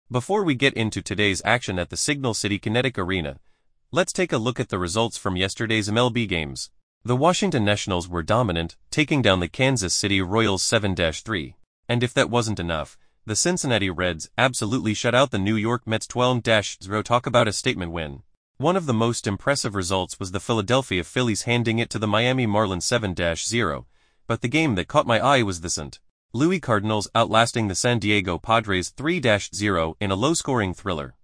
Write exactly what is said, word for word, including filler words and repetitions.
Before we get into today's action at the Signal City Kinetic Arena, let's take a look at the results from yesterday's M L B games. The Washington Nationals were dominant, taking down the Kansas City Royals seven to three. And if that wasn't enough, the Cincinnati Reds absolutely shut out the New York Mets twelve to zero. Talk about a statement win. One of the most impressive results was the Philadelphia Phillies handing it to the Miami Marlins seven to zero, but the game that caught my eye was the Saint Louis Cardinals outlasting the San Diego Padres three to zero in a low-scoring thriller.